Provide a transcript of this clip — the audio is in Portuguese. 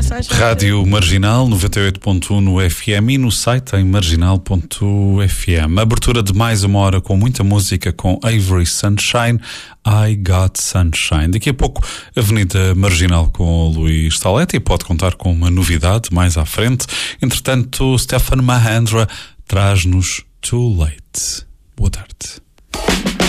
mensagem. Rádio Marginal 98.1 no FM e no site em marginal.fm. Abertura de mais uma hora com muita música com Avery Sunshine, I Got Sunshine. Daqui a pouco, Avenida Marginal com o Luís Taletti, pode contar com uma novidade mais à frente. Entretanto, Stefan Mahandra traz-nos Too Late. Boa tarde.